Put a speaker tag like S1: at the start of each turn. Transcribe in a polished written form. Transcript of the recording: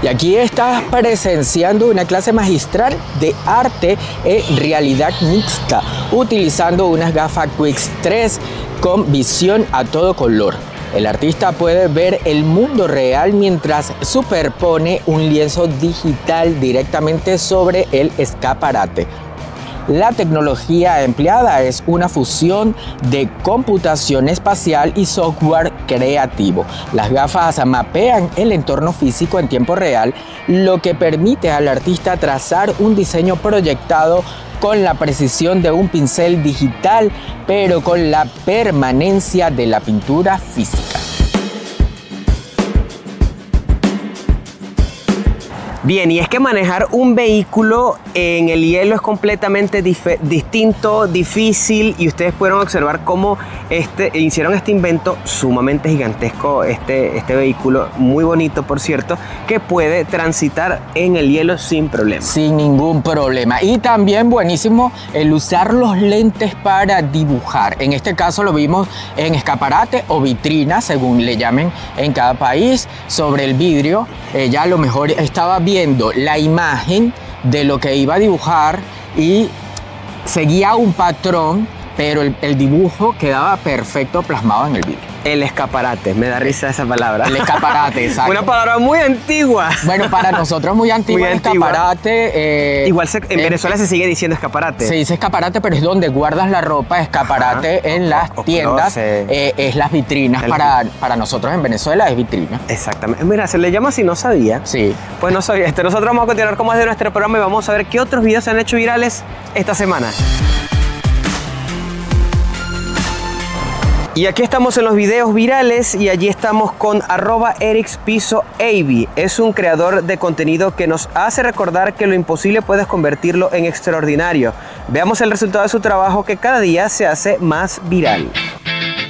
S1: Y aquí estás presenciando una clase magistral de arte en realidad mixta, utilizando unas gafas Quix 3 con visión a todo color. El artista puede ver el mundo real mientras superpone un lienzo digital directamente sobre el escaparate. La tecnología empleada es una fusión de computación espacial y software creativo. Las gafas mapean el entorno físico en tiempo real, lo que permite al artista trazar un diseño proyectado con la precisión de un pincel digital, pero con la permanencia de la pintura física.
S2: Bien, y es que manejar un vehículo en el hielo es completamente distinto, difícil, y ustedes pudieron observar cómo hicieron este invento sumamente gigantesco, este vehículo muy bonito, por cierto, que puede transitar en el hielo sin problema.
S1: Sin ningún problema. Y también buenísimo el usar los lentes para dibujar. En este caso lo vimos en escaparate o vitrina, según le llamen en cada país, sobre el vidrio. Ya a lo mejor estaba viendo la imagen de lo que iba a dibujar y seguía un patrón, pero el dibujo quedaba perfecto plasmado en el vidrio.
S2: El escaparate, me da risa esa palabra.
S1: El escaparate, exacto.
S2: Una palabra muy antigua.
S1: Bueno, para nosotros muy antigua,
S2: Muy
S1: el
S2: antigua.
S1: Escaparate.
S2: Igual en Venezuela se sigue diciendo escaparate.
S1: Se dice escaparate, pero es donde guardas la ropa. Escaparate en las tiendas es las vitrinas. Para nosotros en Venezuela es vitrina.
S2: Exactamente. Mira, se le llama así, no sabía.
S1: Sí.
S2: Pues no sabía. Nosotros vamos a continuar con más de nuestro programa y vamos a ver qué otros videos se han hecho virales esta semana. Y aquí estamos en los videos virales y allí estamos con @ericspisoav. Es un creador de contenido que nos hace recordar que lo imposible puedes convertirlo en extraordinario. Veamos el resultado de su trabajo, que cada día se hace más viral.